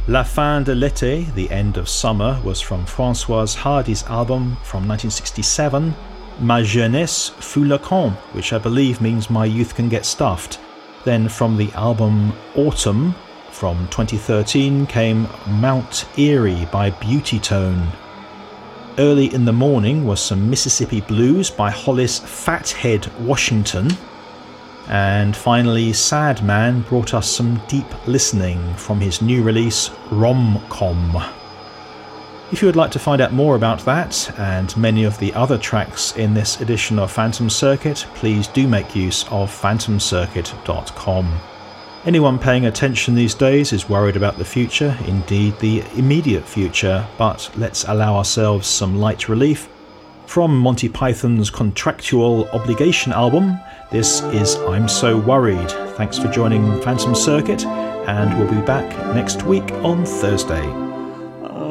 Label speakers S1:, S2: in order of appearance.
S1: La fin de l'été, The End of Summer, was from Françoise Hardy's album from 1967, Ma jeunesse fut le camp, which I believe means My Youth Can Get Stuffed. Then from the album Autumn from 2013 came Mount Erie by Beauty Tone. Early in the Morning was some Mississippi Blues by Hollis Fathead Washington. And finally, Sad Man brought us some deep listening from his new release, Rom-Com. If you would like to find out more about that and many of the other tracks in this edition of Phantom Circuit, please do make use of phantomcircuit.com. Anyone paying attention these days is worried about the future, indeed the immediate future, but let's allow ourselves some light relief. From Monty Python's Contractual Obligation album, this is I'm So Worried. Thanks for joining Phantom Circuit, and we'll be back next week on Thursday.